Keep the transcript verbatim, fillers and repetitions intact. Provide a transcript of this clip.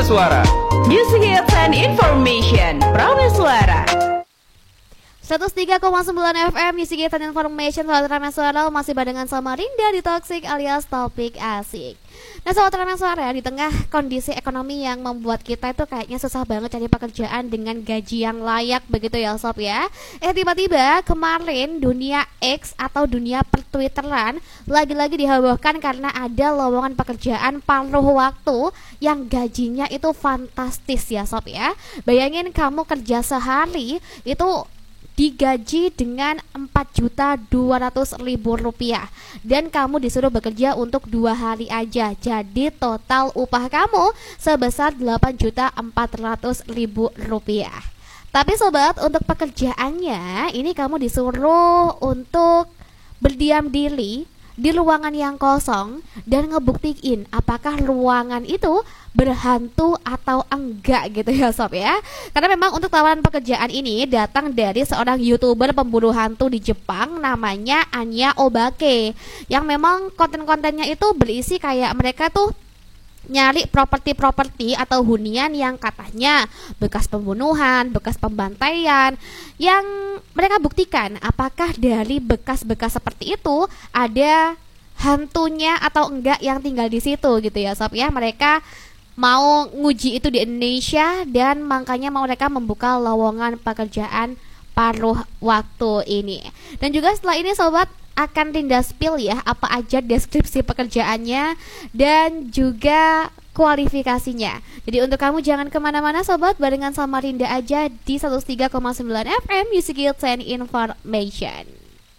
Suara. Music Hits and Information, Prameswara. seratus tiga koma sembilan F M Music Hits and Information. Sobat Prameswara masih barengan sama Rinda di Toxic alias Topik Asik. Nah Sobat Prameswara, di tengah kondisi ekonomi yang membuat kita itu kayaknya susah banget cari pekerjaan dengan gaji yang layak begitu ya Sob ya. Eh tiba-tiba kemarin dunia X atau dunia pertwitteran lagi-lagi dihebohkan karena ada lowongan pekerjaan paruh waktu yang gajinya itu fantastis ya Sob ya. Bayangin kamu kerja sehari itu digaji dengan empat juta dua ratus ribu rupiah dan kamu disuruh bekerja untuk dua hari aja. Jadi total upah kamu sebesar delapan juta empat ratus ribu rupiah. Tapi sobat, untuk pekerjaannya ini kamu disuruh untuk berdiam diri di ruangan yang kosong dan ngebuktiin apakah ruangan itu berhantu atau enggak gitu ya Sob ya. Karena memang untuk tawaran pekerjaan ini datang dari seorang YouTuber pemburu hantu di Jepang namanya Anya Obake, yang memang konten-kontennya itu berisi kayak mereka tuh nyari properti-properti atau hunian yang katanya bekas pembunuhan, bekas pembantaian, yang mereka buktikan apakah dari bekas-bekas seperti itu ada hantunya atau enggak yang tinggal di situ gitu ya Sob ya. Mereka mau nguji itu di Indonesia dan makanya mau mereka membuka lowongan pekerjaan paruh waktu ini. Dan juga setelah ini sobat akan Rinda spill ya apa aja deskripsi pekerjaannya dan juga kualifikasinya. Jadi untuk kamu jangan kemana-mana sobat, barengan sama Rinda aja di seratus tiga koma sembilan F M Music Hits and Information.